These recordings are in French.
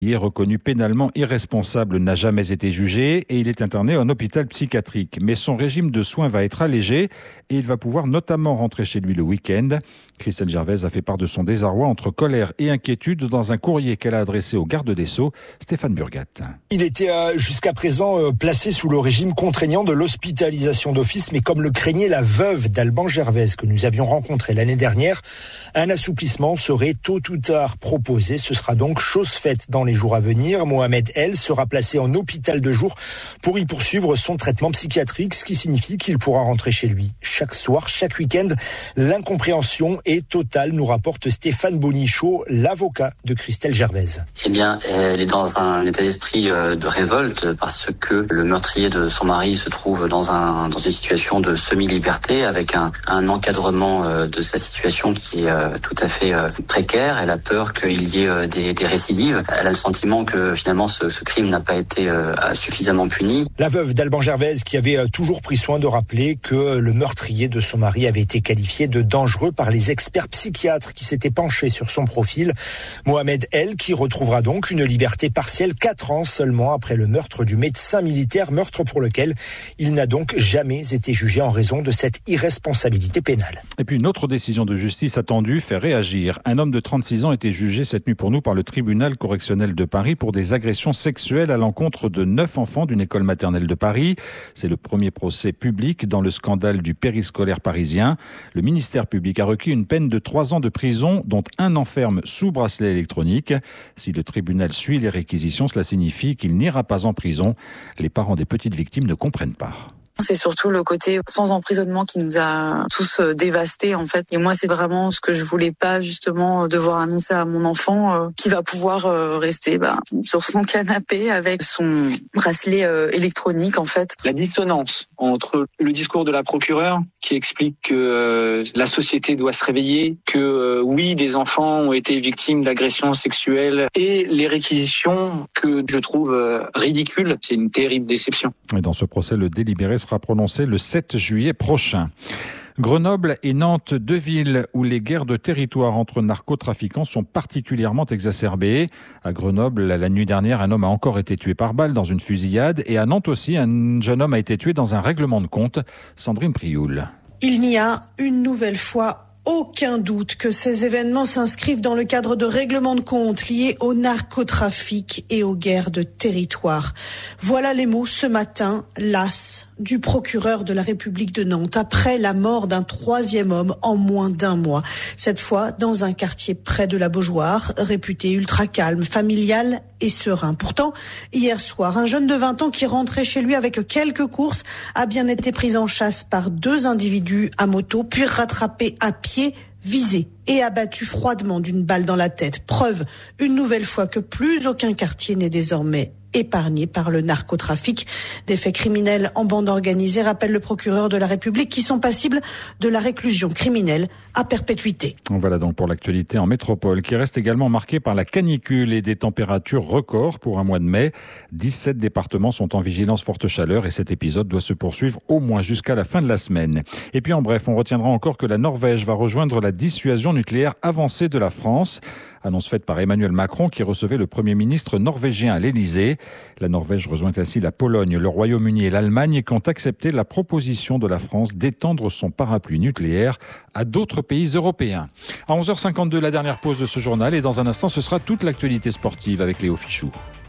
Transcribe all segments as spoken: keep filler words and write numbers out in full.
Il est reconnu pénalement irresponsable, n'a jamais été jugé et il est interné en hôpital psychiatrique. Mais son régime de soins va être allégé et il va pouvoir notamment rentrer chez lui le week-end. Christelle Gervais a fait part de son désarroi entre colère et inquiétude dans un courrier qu'elle a adressé au garde des Sceaux, Stéphane Burgat. Il était euh, jusqu'à présent euh, placé sous le régime contraignant de l'hospitalisation d'office, mais comme le craignait la veuve d'Alban Gervais que nous avions rencontré l'année dernière, un assouplissement serait tôt ou tard proposé. Ce sera donc chose faite dans les jours à venir. Mohamed El sera placé en hôpital de jour pour y poursuivre son traitement psychiatrique, ce qui signifie qu'il pourra rentrer chez lui chaque soir, chaque week-end. L'incompréhension est totale, nous rapporte Stéphane Bonichot, l'avocat de Christelle Gervais. Eh bien, elle est dans un état d'esprit de révolte parce que le meurtrier de son mari se trouve dans un dans une situation de semi-liberté avec un, un encadrement de sa situation qui est tout à fait précaire. Elle a peur qu'il y ait des, des récidives. Elle a le sentiment que finalement ce, ce crime n'a pas été euh, suffisamment puni. La veuve d'Alban Gervais qui avait euh, toujours pris soin de rappeler que le meurtrier de son mari avait été qualifié de dangereux par les experts psychiatres qui s'étaient penchés sur son profil. Mohamed El qui retrouvera donc une liberté partielle quatre ans seulement après le meurtre du médecin militaire, meurtre pour lequel il n'a donc jamais été jugé en raison de cette irresponsabilité pénale. Et puis une autre décision de justice attendue fait réagir. Un homme de trente-six ans a été jugé cette nuit pour nous par le tribunal correctionnel de Paris pour des agressions sexuelles à l'encontre de neuf enfants d'une école maternelle de Paris. C'est le premier procès public dans le scandale du périscolaire parisien. Le ministère public a requis une peine de trois ans de prison, dont un an ferme sous bracelet électronique. Si le tribunal suit les réquisitions, cela signifie qu'il n'ira pas en prison. Les parents des petites victimes ne comprennent pas. C'est surtout le côté sans emprisonnement qui nous a tous dévastés en fait. Et moi, c'est vraiment ce que je voulais pas justement devoir annoncer à mon enfant euh, qui va pouvoir euh, rester bah, sur son canapé avec son bracelet euh, électronique en fait. La dissonance entre le discours de la procureure qui explique que euh, la société doit se réveiller, que euh, oui, des enfants ont été victimes d'agressions sexuelles et les réquisitions que je trouve euh, ridicules, c'est une terrible déception. Et dans ce procès, le délibéré sera prononcé le sept juillet prochain. Grenoble et Nantes, deux villes où les guerres de territoire entre narcotrafiquants sont particulièrement exacerbées. À Grenoble, la nuit dernière, un homme a encore été tué par balle dans une fusillade. Et à Nantes aussi, un jeune homme a été tué dans un règlement de compte. Sandrine Prioul. Il n'y a une nouvelle fois aucun doute que ces événements s'inscrivent dans le cadre de règlements de compte liés au narcotrafic et aux guerres de territoire. Voilà les mots ce matin, las, du procureur de la République de Nantes, après la mort d'un troisième homme en moins d'un mois. Cette fois, dans un quartier près de la Beaujoire, réputé ultra calme, familial et serein. Pourtant, hier soir, un jeune de vingt ans qui rentrait chez lui avec quelques courses a bien été pris en chasse par deux individus à moto, puis rattrapé à pied, visé et abattu froidement d'une balle dans la tête. Preuve, une nouvelle fois, que plus aucun quartier n'est désormais épargné par le narcotrafic. Des faits criminels en bande organisée, rappelle le procureur de la République, qui sont passibles de la réclusion criminelle à perpétuité. Voilà donc pour l'actualité en métropole, qui reste également marquée par la canicule et des températures records pour un mois de mai. dix-sept départements sont en vigilance forte chaleur et cet épisode doit se poursuivre au moins jusqu'à la fin de la semaine. Et puis en bref, on retiendra encore que la Norvège va rejoindre la dissuasion nucléaire avancée de la France. Annonce faite par Emmanuel Macron qui recevait le Premier ministre norvégien à l'Élysée. La Norvège rejoint ainsi la Pologne, le Royaume-Uni et l'Allemagne qui ont accepté la proposition de la France d'étendre son parapluie nucléaire à d'autres pays européens. À onze heures cinquante-deux, la dernière pause de ce journal et dans un instant, ce sera toute l'actualité sportive avec Léo Fichou.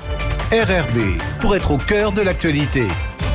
R R B, pour être au cœur de l'actualité.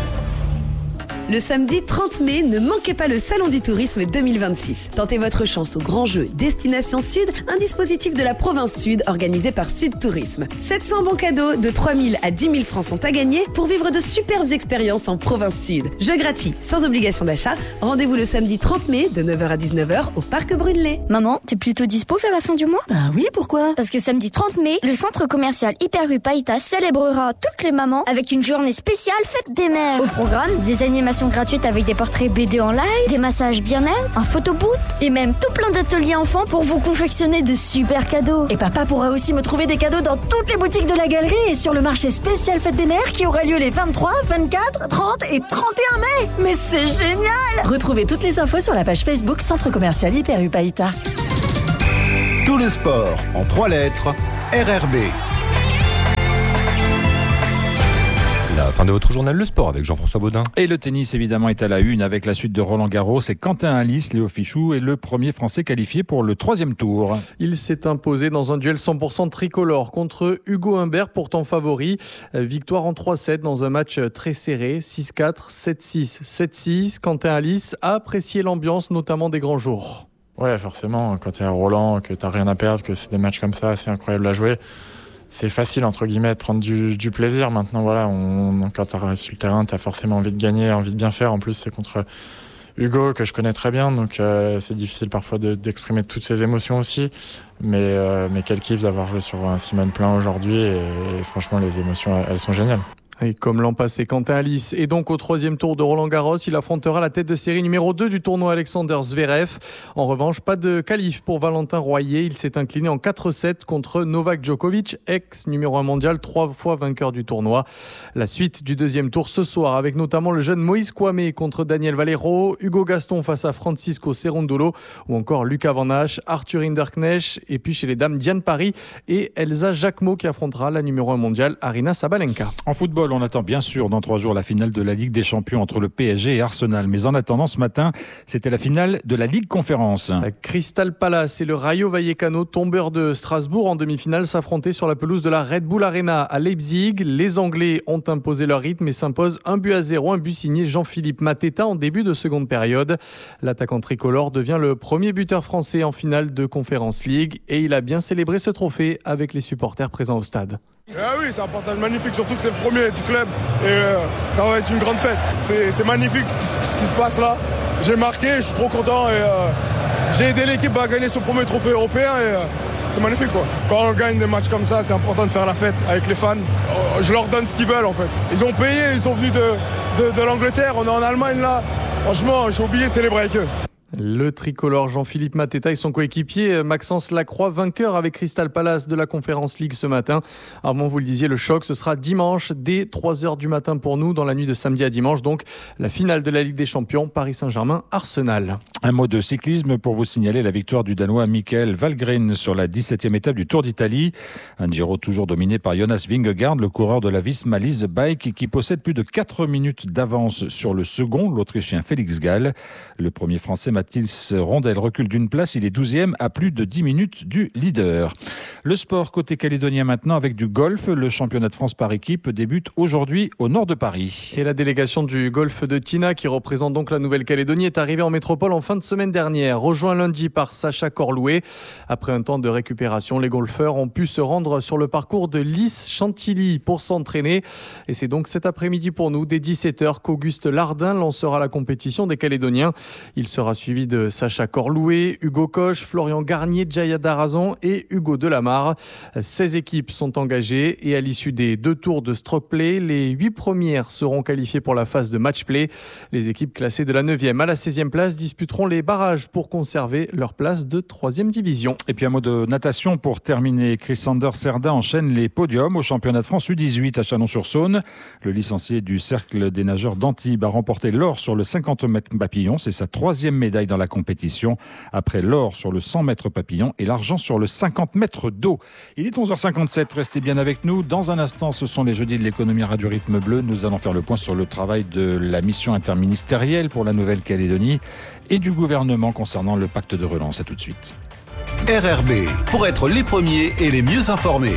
Le samedi trente mai, ne manquez pas le Salon du Tourisme deux mille vingt-six. Tentez votre chance au grand jeu Destination Sud, un dispositif de la province Sud organisé par Sud Tourisme. sept cents bons cadeaux de trois mille à dix mille francs sont à gagner pour vivre de superbes expériences en province Sud. Jeux gratuits, sans obligation d'achat. Rendez-vous le samedi trente mai de neuf heures à dix-neuf heures au Parc Brunelay. Maman, t'es plutôt dispo vers la fin du mois? Bah oui, pourquoi? Parce que samedi trente mai, le centre commercial Hyper U Païta célébrera toutes les mamans avec une journée spéciale fête des mères. Au programme, des animations gratuites avec des portraits B D en live, des massages bien-être, un photoboot et même tout plein d'ateliers enfants pour vous confectionner de super cadeaux. Et papa pourra aussi me trouver des cadeaux dans toutes les boutiques de la galerie et sur le marché spécial Fête des Mères qui aura lieu les vingt-trois, vingt-quatre, trente et trente et un mai. Mais c'est génial! Retrouvez toutes les infos sur la page Facebook Centre commercial Hyper U Païta. Tout le sport en trois lettres, R R B. fin de votre journal Le Sport avec Jean-François Baudin. Et le tennis évidemment est à la une avec la suite de Roland Garros. Et Quentin Halys, Léo Fichou est le premier Français qualifié pour le troisième tour. Il s'est imposé dans un duel cent pour cent tricolore contre Hugo Humbert, pourtant favori. Victoire en trois sept dans un match très serré, six quatre, sept six, sept six. Quentin Halys a apprécié l'ambiance, notamment des grands jours. Ouais, forcément, quand tu es à Roland, que tu n'as rien à perdre, que c'est des matchs comme ça, c'est incroyable à jouer. C'est facile, entre guillemets, de prendre du, du plaisir. Maintenant, voilà, on, quand tu arrives sur le terrain, tu as forcément envie de gagner, envie de bien faire. En plus, c'est contre Hugo, que je connais très bien, donc euh, c'est difficile parfois de, d'exprimer toutes ces émotions aussi. Mais, euh, mais quel kiff d'avoir joué sur un Simone plein aujourd'hui. Et, et franchement, les émotions, elles sont géniales. Et comme l'an passé, Quentin Halys est donc au troisième tour de Roland Garros. Il affrontera la tête de série numéro deux du tournoi Alexander Zverev. En revanche, pas de qualif pour Valentin Royer. Il s'est incliné en quatre sept contre Novak Djokovic, ex numéro un mondial, trois fois vainqueur du tournoi. La suite du deuxième tour ce soir, avec notamment le jeune Moïse Kouamé contre Daniel Valero, Hugo Gaston face à Francisco Cerundolo, ou encore Lucas Van Hache, Arthur Hinderknecht, et puis chez les dames, Diane Paris et Elsa Jacquemot qui affrontera la numéro un mondiale, Aryna Sabalenka. En football, on attend bien sûr dans trois jours la finale de la Ligue des Champions entre le P S G et Arsenal. Mais en attendant, ce matin, c'était la finale de la Ligue Conférence. Crystal Palace et le Rayo Vallecano, tombeur de Strasbourg en demi-finale, s'affrontaient sur la pelouse de la Red Bull Arena à Leipzig. Les Anglais ont imposé leur rythme et s'imposent un but à zéro, un but signé Jean-Philippe Mateta en début de seconde période. L'attaquant tricolore devient le premier buteur français en finale de Conference League et il a bien célébré ce trophée avec les supporters présents au stade. Ah oui, c'est un partage magnifique, surtout que c'est le premier du club et euh, ça va être une grande fête. C'est, c'est magnifique ce qui, ce qui se passe là. J'ai marqué, je suis trop content et euh, j'ai aidé l'équipe à gagner son premier trophée européen et euh, c'est magnifique quoi. Quand on gagne des matchs comme ça, c'est important de faire la fête avec les fans. Je leur donne ce qu'ils veulent en fait. Ils ont payé, ils sont venus de, de, de l'Angleterre, on est en Allemagne là. Franchement, j'ai oublié de célébrer avec eux. Le tricolore Jean-Philippe Mateta et son coéquipier Maxence Lacroix, vainqueur avec Crystal Palace de la Conference League ce matin. Avant, vous le disiez, le choc, ce sera dimanche dès trois heures du matin pour nous, dans la nuit de samedi à dimanche. Donc, la finale de la Ligue des Champions, Paris Saint-Germain-Arsenal. Un mot de cyclisme pour vous signaler la victoire du Danois Michael Valgren sur la dix-septième étape du Tour d'Italie. Un Giro toujours dominé par Jonas Vingegaard, le coureur de la Visma Lease Bike, qui possède plus de quatre minutes d'avance sur le second, l'Autrichien Félix Gall. Le premier Français Mathilde Rondel recule d'une place, il est douzième à plus de dix minutes du leader. Le sport côté calédonien maintenant avec du golf. Le championnat de France par équipe débute aujourd'hui au nord de Paris. Et la délégation du golf de Tina, qui représente donc la Nouvelle-Calédonie, est arrivée en métropole en fin de semaine dernière, rejoint lundi par Sacha Corlouet. Après un temps de récupération, les golfeurs ont pu se rendre sur le parcours de Lys-Chantilly pour s'entraîner. Et c'est donc cet après-midi pour nous, dès dix-sept heures, qu'Auguste Lardin lancera la compétition des Calédoniens. Il sera suivi de Sacha Corlouet, Hugo Koch, Florian Garnier, Jaya Darazan et Hugo Delamarre. seize équipes sont engagées et à l'issue des deux tours de stroke play, les huit premières seront qualifiées pour la phase de match play. Les équipes classées de la neuvième à la seizième place disputeront les barrages pour conserver leur place de troisième division. Et puis un mot de natation pour terminer. Chris-Sander Cerda enchaîne les podiums au championnat de France U dix-huit à Chalon-sur-Saône. Le licencié du Cercle des nageurs d'Antibes a remporté l'or sur le cinquante mètres papillon. C'est sa troisième médaille dans la compétition, après l'or sur le cent mètres papillon et l'argent sur le cinquante mètres d'eau. Il est onze heures cinquante-sept, restez bien avec nous. Dans un instant, ce sont les jeudis de l'économie Radio Rythme Bleu. Nous allons faire le point sur le travail de la mission interministérielle pour la Nouvelle-Calédonie et du gouvernement concernant le pacte de relance. À tout de suite. R R B, pour être les premiers et les mieux informés.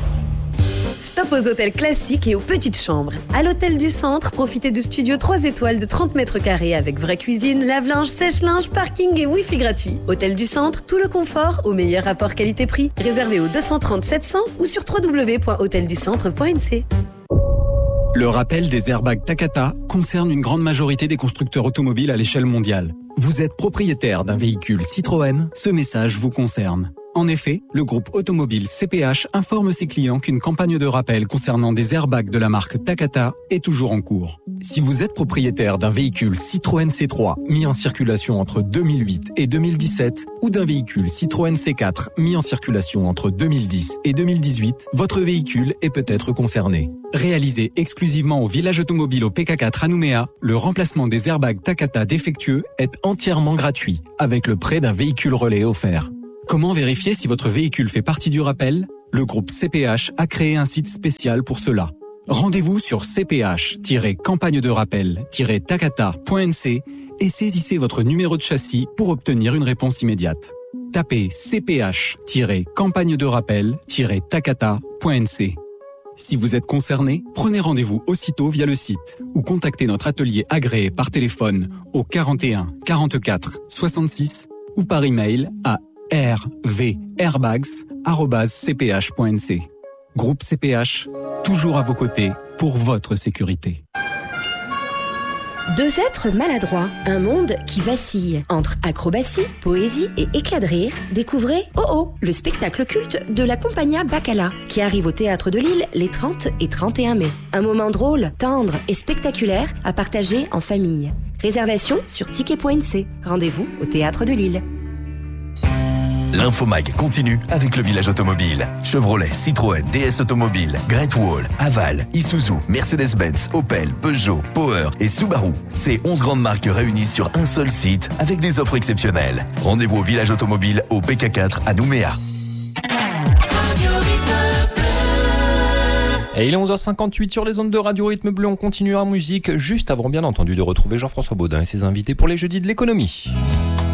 Stop aux hôtels classiques et aux petites chambres. À l'hôtel du Centre, profitez de studios trois étoiles de trente mètres carrés avec vraie cuisine, lave-linge, sèche-linge, parking et wifi gratuit. Hôtel du Centre, tout le confort au meilleur rapport qualité-prix. Réservé au deux cent trente sept cents ou sur w w w point hôtel du centre point n c. Le rappel des airbags Takata concerne une grande majorité des constructeurs automobiles à l'échelle mondiale. Vous êtes propriétaire d'un véhicule Citroën, ce message vous concerne. En effet, le groupe automobile C P H informe ses clients qu'une campagne de rappel concernant des airbags de la marque Takata est toujours en cours. Si vous êtes propriétaire d'un véhicule Citroën C trois mis en circulation entre deux mille huit et deux mille dix-sept ou d'un véhicule Citroën C quatre mis en circulation entre deux mille dix et deux mille dix-huit, votre véhicule est peut-être concerné. Réalisé exclusivement au village automobile au P K quatre à Nouméa, le remplacement des airbags Takata défectueux est entièrement gratuit, avec le prêt d'un véhicule relais offert. Comment vérifier si votre véhicule fait partie du rappel ? Le groupe C P H a créé un site spécial pour cela. Rendez-vous sur c p h tiret campagne de rappel tiret takata point n c et saisissez votre numéro de châssis pour obtenir une réponse immédiate. Tapez c p h tiret campagne de rappel tiret takata point n c. Si vous êtes concerné, prenez rendez-vous aussitôt via le site ou contactez notre atelier agréé par téléphone au quarante et un quarante-quatre soixante-six ou par email à r v airbags arobase c p h point n c. Groupe C P H, toujours à vos côtés pour votre sécurité. Deux êtres maladroits, un monde qui vacille. Entre acrobatie, poésie et éclat de rire, découvrez Oh Oh, le spectacle culte de la Compagnia Bacala, qui arrive au Théâtre de Lille les trente et trente et un mai. Un moment drôle, tendre et spectaculaire à partager en famille. Réservation sur ticket point n c. Rendez-vous au Théâtre de Lille. L'Infomag continue avec le village automobile. Chevrolet, Citroën, D S Automobile, Great Wall, Haval, Isuzu, Mercedes-Benz, Opel, Peugeot, Power et Subaru. Ces onze grandes marques réunies sur un seul site avec des offres exceptionnelles. Rendez-vous au village automobile au P K quatre à Nouméa. Et il est onze heures cinquante-huit sur les ondes de Radio Rythme Bleu. On continue en musique juste avant, bien entendu, de retrouver Jean-François Baudin et ses invités pour les jeudis de l'économie.